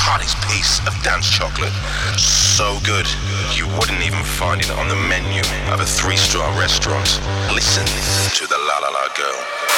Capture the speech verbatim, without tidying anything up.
hottest piece of dance chocolate. So good, you wouldn't even find it on the menu of a three-star restaurant. Listen to the La La La Girl.